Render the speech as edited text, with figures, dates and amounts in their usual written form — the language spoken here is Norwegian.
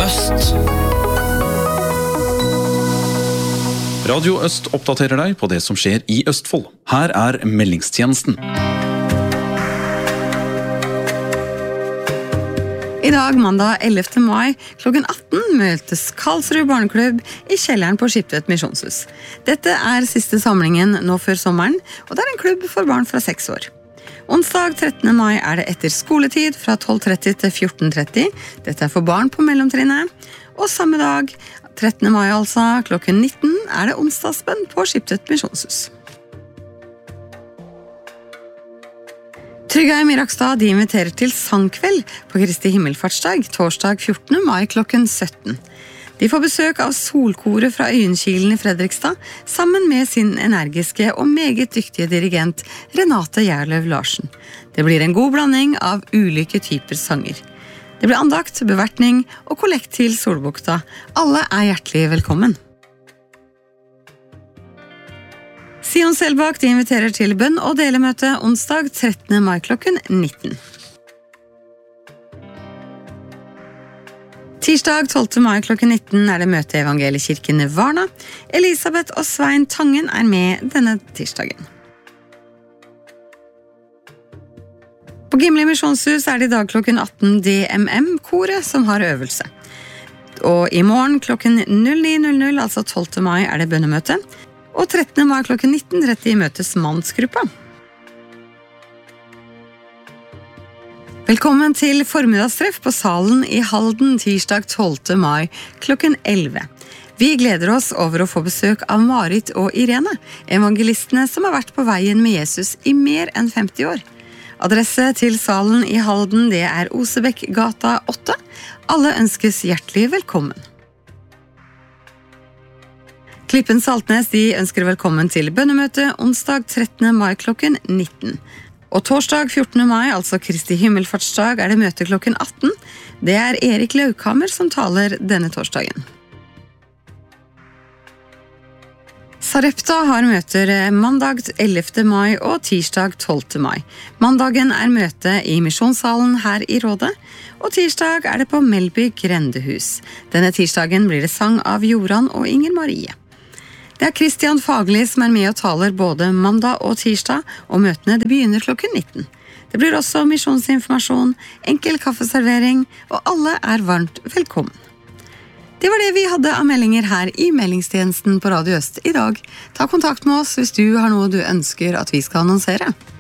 Øst. Radio Øst oppdaterer deg på det som skjer i Østfold. Her er meldingstjenesten. I dag, mandag 11. mai, klokken 18 møtes Karlsrud Barneklubb i kjelleren på Skiptvet Misjonshus. Dette er siste samlingen nå før sommeren, og det er en klubb for barn fra 6 år. Onsdag 13. mai er det etter skoletid fra 12:30 til 14:30. Dette er for barn på mellomtrinnet. Og samme dag, 13. mai altså, klokken 19, er det onsdagsbønn på Skiptvet Misjonshus. Tryggheim i Rakstad de inviterer til sangkveld på Kristi Himmelfartsdag, torsdag 14. mai klokken 17. De får besøk av solkoret fra Øyenkilen i Fredrikstad, sammen med sin energiske og meget dyktige dirigent Renate Gjerløv Larsen. Det blir en god blanding av ulike typer sanger. Det blir andakt, bevertning og kollekt til Solbukta. Alle er hjertelig velkommen. Sion Selbakk de inviterer til bønn og delemøte onsdag 13. mai klokken 19. Tirsdag 12. mai klokken 19 er det møte i Evangeliekirken i Varna. Elisabeth og Svein Tangen er med denne tirsdagen. På Gimli Misjonshus er det i dag klokken 18 DMM-koret som har øvelse. Og i morgen klokken 09.00, altså 12. mai, er det bønnemøte. Og 13. mai klokken 19.30 møtes mannsgruppa. Velkommen til formiddagstreff på salen i Halden tirsdag 12. mai klokken 11. Vi gleder oss over å få besøk av Marit og Irene, evangelistene som har vært på veien med Jesus i mer enn 50 år. Adresse til salen i Halden det er Osebekk gata 8. Alle ønskes hjertelig velkommen. Klippen Saltnes de ønsker velkommen til bønnemøte onsdag 13. mai klokken 19. Og torsdag 14. mai, altså Kristi Himmelfartsdag, er det møte klokken 18. Det er Erik Laukhammer som taler denne torsdagen. Sarepta har møter mandag 11. mai og tirsdag 12. mai. Mandagen er møte i misjonssalen her i Rådet, og tirsdag er det på Melby Grendehus. Denne tirsdagen blir det sang av Joran og Inger Marie. Det er Kristian Fagli som er med og taler både mandag og tirsdag, og møtene det begynner klokken 19. Det blir også misjonsinformasjon, enkel kaffeservering, og alle er varmt velkommen. Det var det vi hadde av meldinger her i meldingstjenesten på Radio Øst i dag. Ta kontakt med oss hvis du har noe du ønsker at vi skal annonsere.